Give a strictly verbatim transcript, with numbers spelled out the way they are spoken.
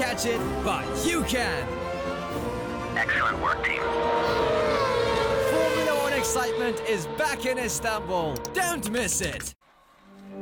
catch it, but you can. Excellent work, team. Formula One excitement is back in Istanbul. Don't miss it.